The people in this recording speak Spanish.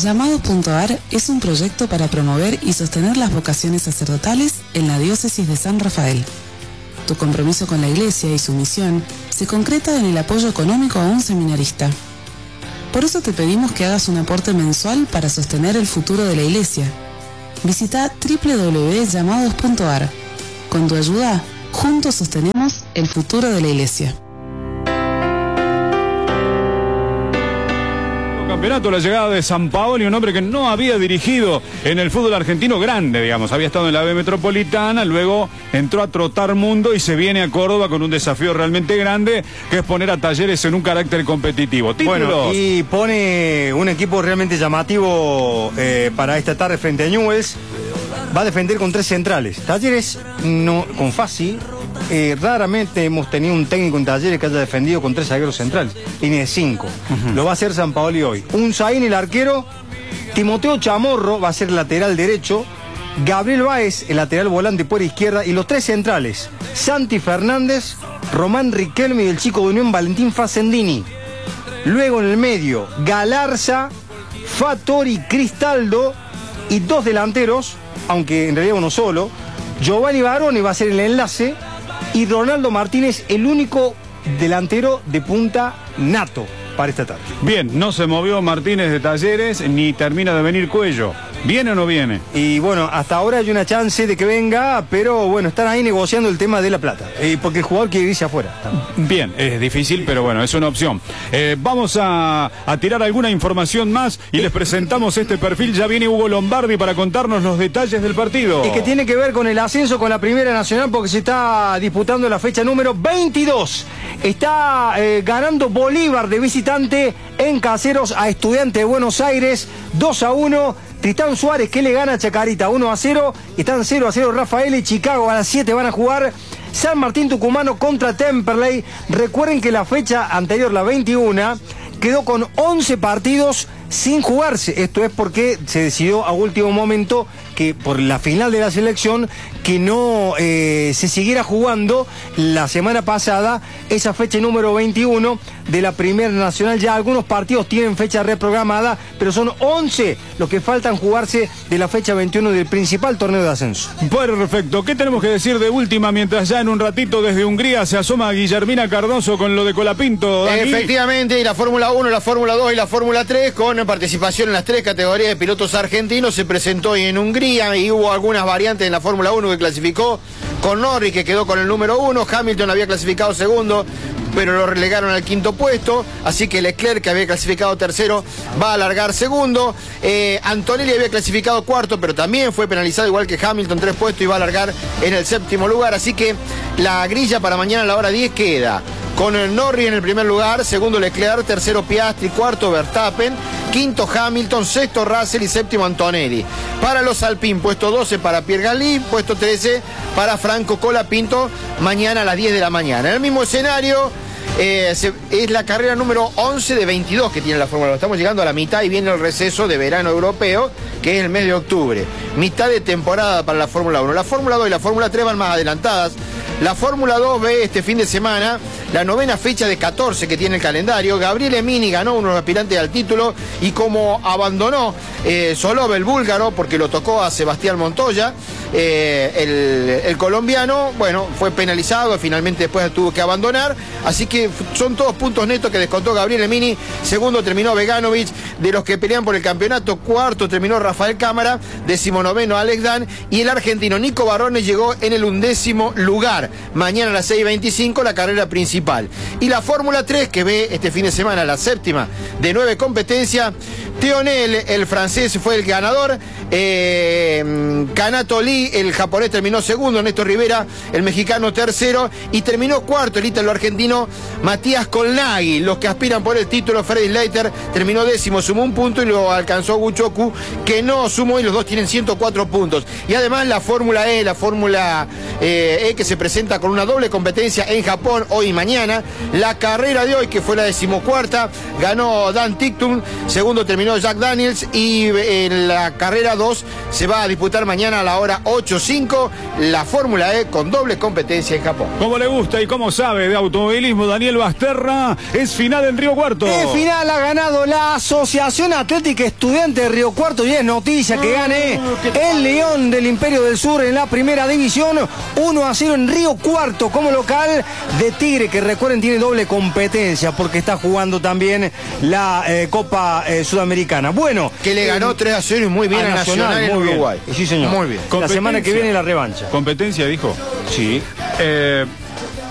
Llamados.ar es un proyecto para promover y sostener las vocaciones sacerdotales en la diócesis de San Rafael. Tu compromiso con la Iglesia y su misión se concreta en el apoyo económico a un seminarista. Por eso te pedimos que hagas un aporte mensual para sostener el futuro de la Iglesia. Visita www.llamados.ar. Con tu ayuda, juntos sostenemos el futuro de la Iglesia. Campeonato, la llegada de Sampaoli, un hombre que no había dirigido en el fútbol argentino grande, digamos, había estado en la B Metropolitana, luego entró a trotar mundo y se viene a Córdoba con un desafío realmente grande, que es poner a Talleres en un carácter competitivo. ¿Títulos? Bueno, y pone un equipo realmente llamativo para esta tarde frente a Newell's. Va a defender con 3 centrales. Talleres, no, con Fassi. Raramente hemos tenido un técnico en Talleres que haya defendido con 3 zagueros centrales. Línea de 5. Lo va a hacer Sampaoli hoy. Unzaín, el arquero. Timoteo Chamorro va a ser lateral derecho. Gabriel Báez, el lateral volante por izquierda. Y los 3 centrales: Santi Fernández, Román Riquelme y el chico de Unión Valentín Facendini. Luego en el medio, Galarza, Fattori, Cristaldo y 2 delanteros, aunque en realidad uno solo. Giovanni Baroni va a ser el enlace y Ronaldo Martínez, el único delantero de punta nato para esta tarde. Bien, no se movió Martínez de Talleres ni termina de venir Cuello. ¿Viene o no viene? Y bueno, hasta ahora hay una chance de que venga, pero bueno, están ahí negociando el tema de la plata, porque el jugador quiere irse afuera. Bien, es difícil, pero bueno, es una opción. Vamos a tirar alguna información más y les presentamos este perfil. Ya viene Hugo Lombardi para contarnos los detalles del partido. Y que tiene que ver con el ascenso con la Primera Nacional, porque se está disputando la fecha número 22. Está ganando Bolívar de visitante en Caseros a Estudiantes de Buenos Aires, 2-1. Tristán Suárez, que le gana a Chacarita 1-0. Están 0-0 Rafael y Chicago. A las 7 van a jugar San Martín Tucumano contra Temperley. Recuerden que la fecha anterior, la 21, quedó con 11 partidos sin jugarse. Esto es porque se decidió a último momento que por la final de la selección que no se siguiera jugando la semana pasada esa fecha número 21 de la Primera Nacional. Ya algunos partidos tienen fecha reprogramada, pero son 11 los que faltan jugarse de la fecha 21 del principal torneo de ascenso. Perfecto. ¿Qué tenemos que decir de última mientras ya en un ratito desde Hungría se asoma Guillermina Cardoso con lo de Colapinto, Dani? Efectivamente, y la Fórmula 1, la Fórmula 2 y la Fórmula 3 con participación en las 3 categorías de pilotos argentinos se presentó hoy en Hungría y hubo algunas variantes en la Fórmula 1 que clasificó con Norris, que quedó con el número 1, Hamilton había clasificado segundo, pero lo relegaron al 5º puesto, así que Leclerc, que había clasificado tercero, va a largar segundo. Antonelli había clasificado 4º, pero también fue penalizado igual que Hamilton, 3 puestos, y va a largar en el 7º lugar, así que la grilla para mañana a la hora 10 queda con el Norris en el primer lugar, segundo Leclerc, tercero Piastri, 4º Verstappen, 5º Hamilton, 6º Russell y 7º Antonelli. Para los Alpine, puesto 12 para Pierre Gasly, puesto 13 para Franco Colapinto, mañana a las 10 de la mañana. En el mismo escenario, es la carrera número 11 de 22 que tiene la Fórmula 1. Estamos llegando a la mitad y viene el receso de verano europeo, que es el mes de octubre. Mitad de temporada para la Fórmula 1. La Fórmula 2 y la Fórmula 3 van más adelantadas. La Fórmula 2 ve este fin de semana la 9ª fecha de 14 que tiene el calendario. Gabriel Emini ganó, uno de los aspirantes al título, y como abandonó Solov, el búlgaro, porque lo tocó a Sebastián Montoya, el colombiano, bueno, fue penalizado, finalmente después tuvo que abandonar, así que son todos puntos netos que descontó Gabriel Emini. Segundo terminó Beganovic, de los que pelean por el campeonato. 4º terminó Rafael Cámara, 19º Alex Dan, y el argentino Nico Barone llegó en el 11º lugar. Mañana a las 6:25 la carrera principal. Y la Fórmula 3, que ve este fin de semana la 7ª de 9 competencias. Thionel, el francés, fue el ganador. Kanato Lee, el japonés, terminó segundo. Néstor Rivera, el mexicano, tercero. Y terminó 4º el ítalo argentino Matías Colnaghi. Los que aspiran por el título, Freddy Slater terminó 10º, sumó 1 punto, y lo alcanzó Guchoku, que no sumó, y los dos tienen 104 puntos. Y además la Fórmula E, la Fórmula E, que se presenta con una doble competencia en Japón hoy y mañana. La carrera de hoy, que fue la 14ª, ganó Dan Ticktum. Segundo terminó terminó Jack Daniels, y en la carrera 2 se va a disputar mañana a la hora 8:05 la Fórmula E con doble competencia en Japón. Como le gusta y como sabe de automovilismo Daniel Basterra, es final en Río Cuarto. El final ha ganado la Asociación Atlética Estudiante de Río Cuarto y es noticia que gane el León del Imperio del Sur en la primera división, 1-0 en Río Cuarto como local de Tigre, que recuerden tiene doble competencia porque está jugando también la Copa Sudamericana. Bueno, que le ganó 3-0 y muy bien a Nacional en Uruguay. Sí, señor. Muy bien. La semana que viene la revancha. ¿Competencia dijo? Sí.